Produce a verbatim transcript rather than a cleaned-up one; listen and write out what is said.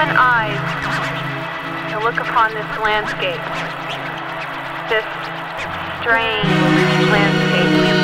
human eyes to look upon this landscape, this strange landscape.